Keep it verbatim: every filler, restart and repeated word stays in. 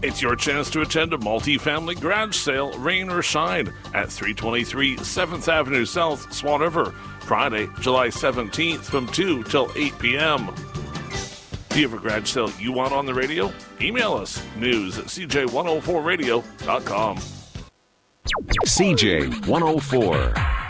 It's your chance to attend a multi-family garage sale, rain or shine, at three twenty-three seventh Avenue South, Swan River, Friday, July seventeenth from two till eight p.m. Do you have a garage sale you want on the radio? Email us, news at c j one oh four radio dot com. C J one oh four.